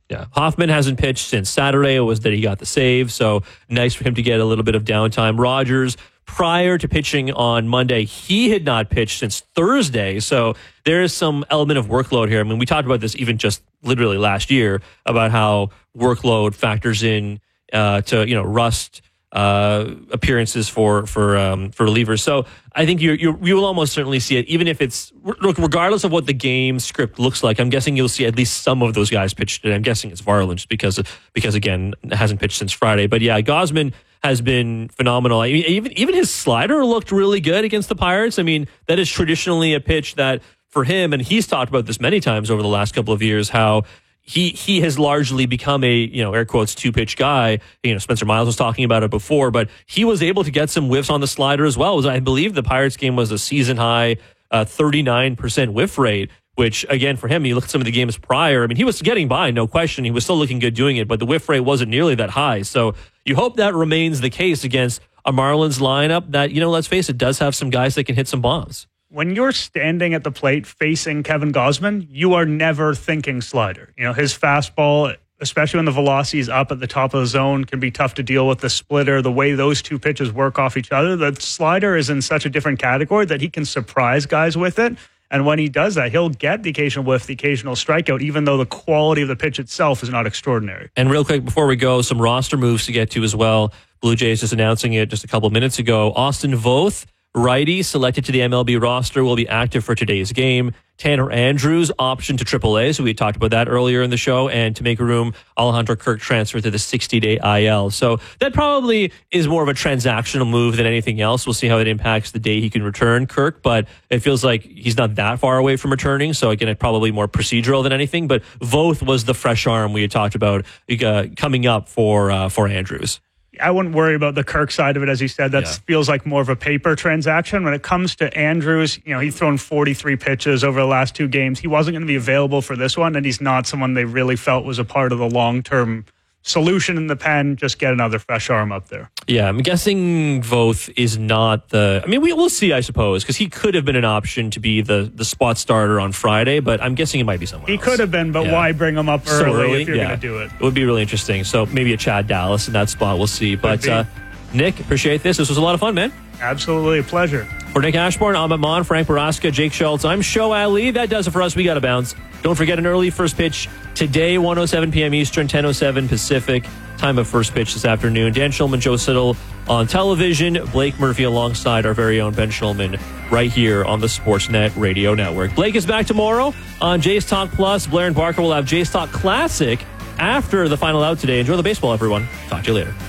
Yeah, Hoffman hasn't pitched since Saturday. It was that he got the save, so nice for him to get a little bit of downtime. Rogers, prior to pitching on Monday, he had not pitched since Thursday, so there is some element of workload here. I mean, we talked about this even just literally last year about how workload factors in to rust appearances for relievers. So I think you will almost certainly see it, even if it's regardless of what the game script looks like. I'm guessing you'll see at least some of those guys pitch today. I'm guessing it's Varland just because again hasn't pitched since Friday. But yeah, Gausman has been phenomenal. I mean, even his slider looked really good against the Pirates. I mean, that is traditionally a pitch that for him, and he's talked about this many times over the last couple of years, how he has largely become a, air quotes, two-pitch guy. Spencer Miles was talking about it before, but he was able to get some whiffs on the slider as well. I believe the Pirates game was a season-high 39% whiff rate, which, again, for him, you look at some of the games prior, I mean, he was getting by, no question. He was still looking good doing it, but the whiff rate wasn't nearly that high. So you hope that remains the case against a Marlins lineup that, let's face it, does have some guys that can hit some bombs. When you're standing at the plate facing Kevin Gausman, you are never thinking slider. His fastball, especially when the velocity is up at the top of the zone, can be tough to deal with. The splitter, the way those two pitches work off each other, the slider is in such a different category that he can surprise guys with it. And when he does that, he'll get the occasional whiff, the occasional strikeout, even though the quality of the pitch itself is not extraordinary. And real quick, before we go, some roster moves to get to as well. Blue Jays just announcing it just a couple of minutes ago. Austin Voth, righty, selected to the MLB roster, will be active for today's game. Tanner Andrews, option to AAA, so we talked about that earlier in the show. And to make room, Alejandro Kirk transferred to the 60-day IL. So that probably is more of a transactional move than anything else. We'll see how it impacts the day he can return, Kirk, but it feels like he's not that far away from returning. So again, it's probably more procedural than anything. But Voth was the fresh arm we had talked about coming up for Andrews. I wouldn't worry about the Kirk side of it, as you said. That feels like more of a paper transaction. When it comes to Andrews, he's thrown 43 pitches over the last two games. He wasn't going to be available for this one, and he's not someone they really felt was a part of the long-term solution in the pen. Just get another fresh arm up there. Yeah, I'm guessing Voth is not the... I mean, we'll see, I suppose, because he could have been an option to be the spot starter on Friday, but I'm guessing it might be someone else. He could have been, but why bring him up early if you're going to do it? It would be really interesting. So maybe a Chad Dallas in that spot. We'll see. But Nick, appreciate this. This was a lot of fun, man. Absolutely a pleasure. For Nick Ashbourne, Ahmed Mon, Frank Baraska, Jake Schultz, I'm Show Ali. That does it for us. We got to bounce. Don't forget an early first pitch today, 1:07 p.m. Eastern, 10:07 Pacific. Time of first pitch this afternoon. Dan Schulman, Joe Siddall on television. Blake Murphy alongside our very own Ben Schulman right here on the Sportsnet Radio Network. Blake is back tomorrow on Jays Talk Plus. Blair and Barker will have Jays Talk Classic after the final out today. Enjoy the baseball, everyone. Talk to you later.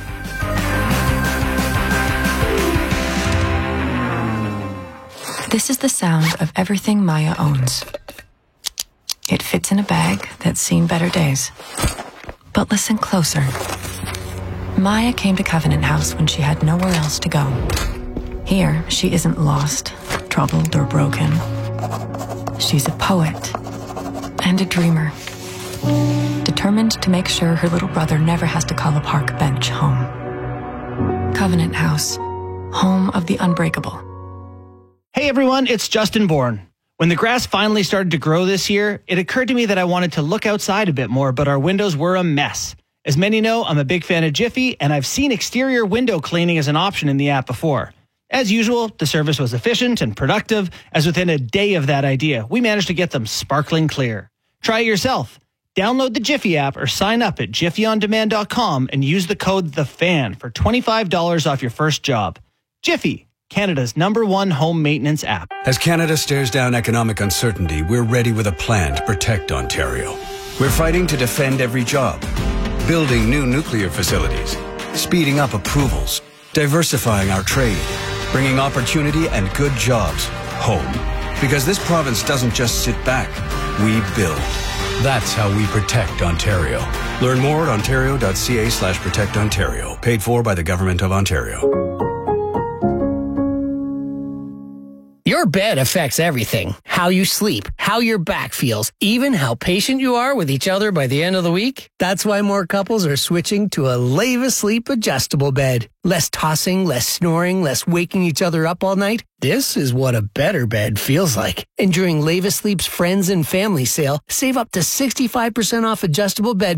This is the sound of everything Maya owns. It fits in a bag that's seen better days. But listen closer. Maya came to Covenant House when she had nowhere else to go. Here, she isn't lost, troubled, or broken. She's a poet and a dreamer, determined to make sure her little brother never has to call a park bench home. Covenant House, home of the unbreakable. Hey everyone, it's Justin Bourne. When the grass finally started to grow this year, it occurred to me that I wanted to look outside a bit more, but our windows were a mess. As many know, I'm a big fan of Jiffy, and I've seen exterior window cleaning as an option in the app before. As usual, the service was efficient and productive, as within a day of that idea, we managed to get them sparkling clear. Try it yourself. Download the Jiffy app or sign up at jiffyondemand.com and use the code THEFAN for $25 off your first job. Jiffy, Canada's #1 home maintenance app. As Canada stares down economic uncertainty, we're ready with a plan to protect Ontario. We're fighting to defend every job, building new nuclear facilities, speeding up approvals, diversifying our trade, bringing opportunity and good jobs home. Because this province doesn't just sit back, we build. That's how we protect Ontario. Learn more at ontario.ca/protectontario. Paid for by the Government of Ontario. Your bed affects everything. How you sleep, how your back feels, even how patient you are with each other by the end of the week. That's why more couples are switching to a Leva Sleep adjustable bed. Less tossing, less snoring, less waking each other up all night. This is what a better bed feels like. And during Leva Sleep's Friends and Family Sale, save up to 65% off adjustable bed